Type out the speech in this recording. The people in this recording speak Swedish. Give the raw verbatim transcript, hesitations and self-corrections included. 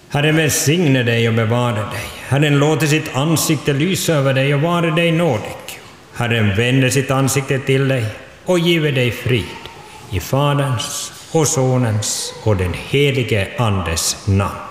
Herren välsigne dig och bevara dig. Herren låter sitt ansikte lysa över dig och vara dig nådig. Herren vänder sitt ansikte till dig och giver dig frid. I Faderns och Sonens och den helige Andes namn.